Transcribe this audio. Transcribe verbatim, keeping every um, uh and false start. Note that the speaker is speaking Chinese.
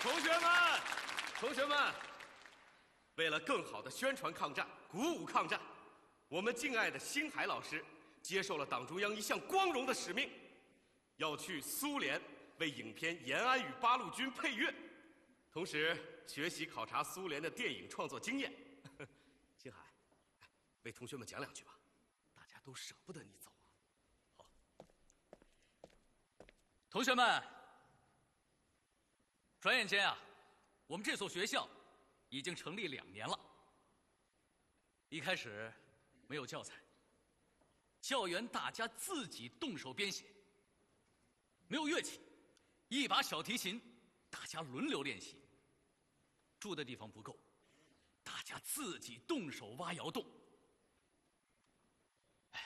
同学们，同学们，为了更好的宣传抗战、鼓舞抗战，我们敬爱的星海老师接受了党中央一项光荣的使命，要去苏联为影片《延安与八路军》配乐，同时学习考察苏联的电影创作经验。星海，为同学们讲两句吧，大家都舍不得你走啊。好， 同学们。转眼间啊，我们这所学校已经成立两年了。一开始没有教材，教员大家自己动手编写；没有乐器，一把小提琴，大家轮流练习；住的地方不够，大家自己动手挖窑洞。